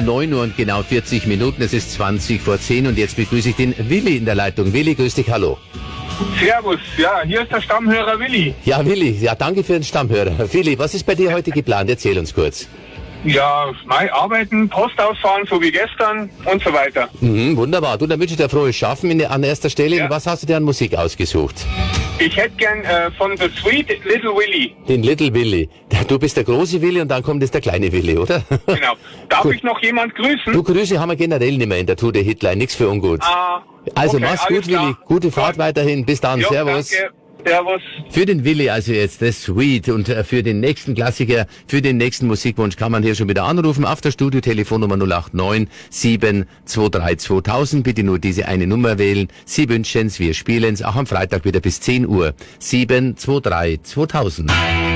9 Uhr und genau 40 Minuten. Es ist 20 vor 10 und jetzt begrüße ich den Willi in der Leitung. Willi, grüß dich, hallo. Servus, ja, hier ist der Stammhörer Willi. Ja, Willi, ja, danke für den Stammhörer. Willi, was ist bei dir heute geplant? Erzähl uns kurz. Ja, arbeiten, Post ausfahren, so wie gestern und so weiter. Wunderbar. Du, dann wünsche ich dir frohes Schaffen an erster Stelle. Ja. Was hast du dir an Musik ausgesucht? Ich hätte gern von The Sweet Little Willy. Den Little Willy. Du bist der große Willi und dann kommt jetzt der kleine Willi, oder? Genau. Darf Gut. ich noch jemand grüßen? Du, Grüße haben wir generell nicht mehr in der Tour-de-Hitline. Nix für ungut. Also okay, mach's alles gut, klar. Willi. Gute Fahrt weiterhin. Bis dann. Jo, Servus. danke. Servus. Für den Willi also jetzt das Sweet und für den nächsten Klassiker, für den nächsten Musikwunsch kann man hier schon wieder anrufen auf der Studio-Telefonnummer 089 723 2000. Bitte nur diese eine Nummer wählen. Sie wünschen's, wir spielen's auch am Freitag wieder bis 10 Uhr. 723 2000.